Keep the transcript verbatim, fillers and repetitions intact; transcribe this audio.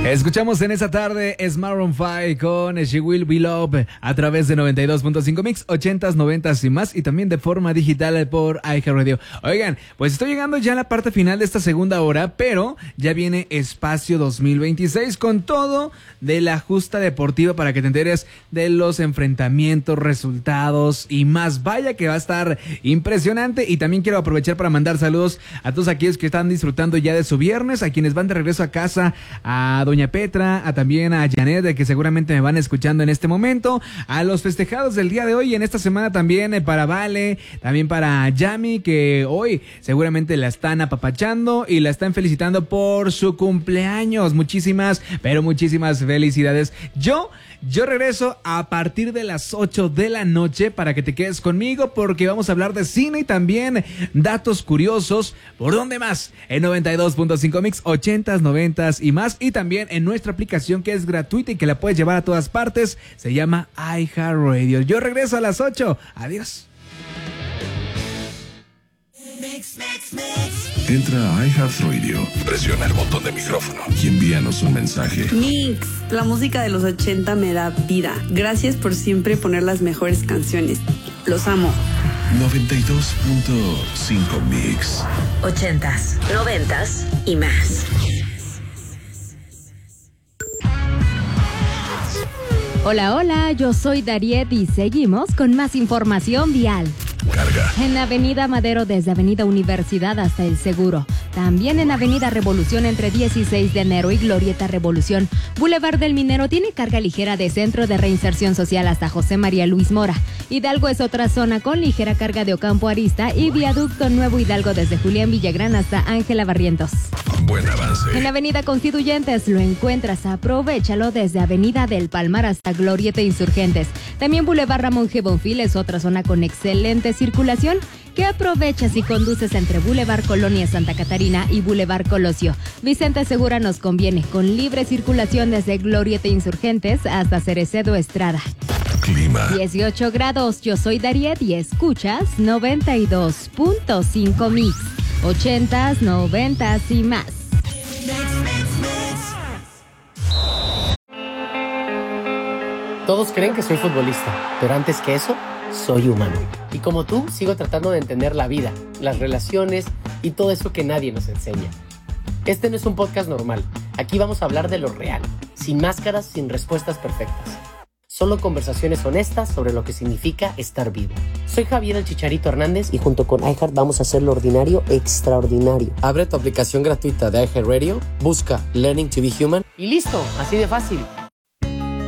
Escuchamos en esta tarde es Maroon cinco con She Will Be Love a través de noventa y dos punto cinco Mix, ochentas, noventas y más, y también de forma digital por iHeartRadio. Oigan, pues estoy llegando ya a la parte final de esta segunda hora, pero ya viene Espacio dos mil veintiséis con todo de la justa deportiva para que te enteres de los enfrentamientos, resultados y más. Vaya que va a estar impresionante, y también quiero aprovechar para mandar saludos a todos aquellos que están disfrutando ya de su viernes, a quienes van de regreso a casa, a doña Petra, a también a Janet, que seguramente me van escuchando en este momento, a los festejados del día de hoy y en esta semana también, eh, para Vale, también para Yami, que hoy seguramente la están apapachando y la están felicitando por su cumpleaños. Muchísimas, pero muchísimas felicidades. Yo, yo regreso a partir de las ocho de la noche para que te quedes conmigo, porque vamos a hablar de cine y también datos curiosos. ¿Por dónde más? En noventa y dos punto cinco Mix, ochentas, noventas y más, y también en nuestra aplicación que es gratuita y que la puedes llevar a todas partes. Se llama iHeartRadio. Yo regreso a las ocho. Adiós. Mix, mix, mix. Entra a iHeartRadio, presiona el botón de micrófono y envíanos un mensaje. Mix, la música de los ochenta me da vida. Gracias por siempre poner las mejores canciones. Los amo. noventa y dos punto cinco Mix. Ochentas, noventas y más. Hola, hola, yo soy Dariet y seguimos con más información vial. Carga. En Avenida Madero desde Avenida Universidad hasta El Seguro. También en Avenida Revolución entre dieciséis de enero y Glorieta Revolución. Boulevard del Minero tiene carga ligera de Centro de Reinserción Social hasta José María Luis Mora. Hidalgo es otra zona con ligera carga de Ocampo Arista y Viaducto Nuevo Hidalgo desde Julián Villagrán hasta Ángela Barrientos. Buen avance. En Avenida Constituyentes lo encuentras, aprovéchalo desde Avenida del Palmar hasta Glorieta Insurgentes. También Boulevard Ramón G. Bonfil es otra zona con excelente circulación que aprovechas y conduces entre Boulevard Colonia Santa Catarina y Boulevard Colosio. Vicente Segura nos conviene, con libre circulación desde Glorieta Insurgentes hasta Cerecedo Estrada. Clima. dieciocho grados, yo soy Dariet y escuchas noventa y dos punto cinco Mix. Ochentas, noventas y más. Todos creen que soy futbolista, pero antes que eso, soy humano. Y como tú, sigo tratando de entender la vida, las relaciones y todo eso que nadie nos enseña. Este no es un podcast normal. Aquí vamos a hablar de lo real, sin máscaras, sin respuestas perfectas. Solo conversaciones honestas sobre lo que significa estar vivo. Soy Javier el Chicharito Hernández y junto con iHeart vamos a hacer lo ordinario extraordinario. Abre tu aplicación gratuita de iHeartRadio, busca Learning to be Human y listo, así de fácil.